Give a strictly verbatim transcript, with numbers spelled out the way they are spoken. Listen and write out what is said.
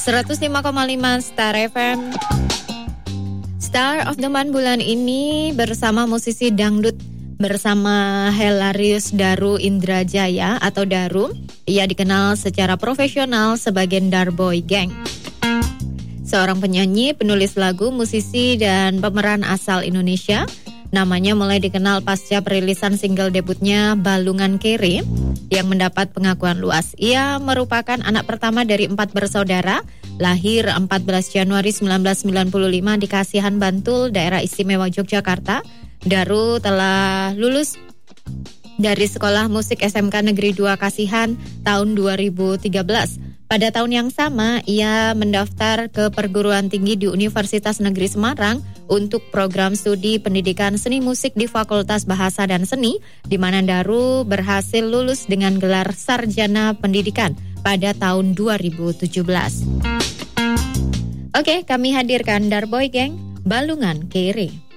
seratus lima koma lima Star F M. Star of the Month bulan ini bersama musisi dangdut bersama Hilarius Daru Indrajaya atau Daru. Ia dikenal secara profesional sebagai Darboy Gang. Seorang penyanyi, penulis lagu, musisi, dan pemeran asal Indonesia. Namanya mulai dikenal pasca perilisan single debutnya Balungan Kere yang mendapat pengakuan luas. Ia merupakan anak pertama dari empat bersaudara, lahir empat belas Januari seribu sembilan ratus sembilan puluh lima di Kasihan, Bantul, daerah istimewa Yogyakarta. Daru telah lulus dari Sekolah Musik S M K Negeri dua Kasihan tahun dua ribu tiga belas. Pada tahun yang sama, ia mendaftar ke perguruan tinggi di Universitas Negeri Semarang untuk program studi pendidikan seni musik di Fakultas Bahasa dan Seni, di mana Daru berhasil lulus dengan gelar sarjana pendidikan pada tahun dua ribu tujuh belas. Oke, kami hadirkan Darboy Gang, Balungan Kere.